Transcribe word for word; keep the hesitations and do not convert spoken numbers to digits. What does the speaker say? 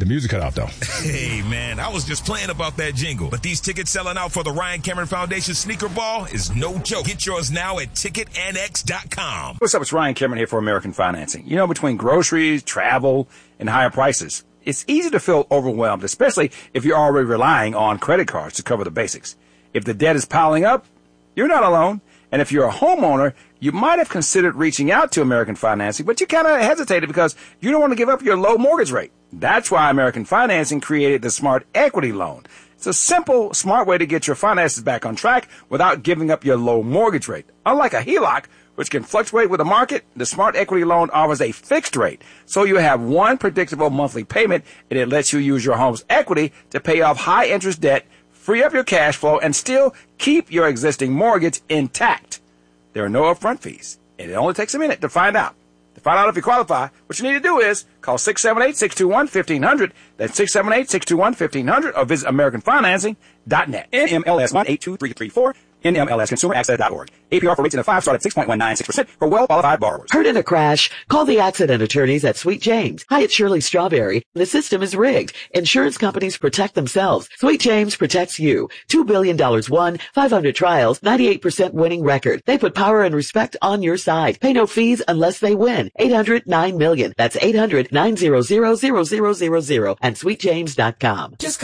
The music cut off, though. Hey, man, I was just playing about that jingle. But these tickets selling out for the Ryan Cameron Foundation Sneaker Ball is no joke. Get yours now at ticket N X dot com. What's up? It's Ryan Cameron here for American Financing. You know, between groceries, travel, and higher prices, it's easy to feel overwhelmed, especially if you're already relying on credit cards to cover the basics. If the debt is piling up, you're not alone. And if you're a homeowner, you might have considered reaching out to American Financing, but you kind of hesitated because you don't want to give up your low mortgage rate. That's why American Financing created the Smart Equity Loan. It's a simple, smart way to get your finances back on track without giving up your low mortgage rate. Unlike a H E L O C, which can fluctuate with the market, the Smart Equity Loan offers a fixed rate. So you have one predictable monthly payment, and it lets you use your home's equity to pay off high-interest debt, free up your cash flow, and still keep your existing mortgage intact. There are no upfront fees, and it only takes a minute to find out. To find out if you qualify, what you need to do is call six seven eight, six two one, one five zero zero. That's six seven eight, six two one, one five zero zero, or visit American Financing dot net. N M L S one eight two three three four. N M L S Consumer Access dot org. A P R for rates in a five start at six point one nine six percent for well-qualified borrowers. Hurt in a crash? Call the accident attorneys at Sweet James. Hi, it's Shirley Strawberry. The system is rigged. Insurance companies protect themselves. Sweet James protects you. Two billion dollars won, five hundred trials, ninety-eight percent winning record. They put power and respect on your side. Pay no fees unless they win. eight hundred nine million. That's eight hundred nine hundred zero zero zero zero and sweet james dot com. Just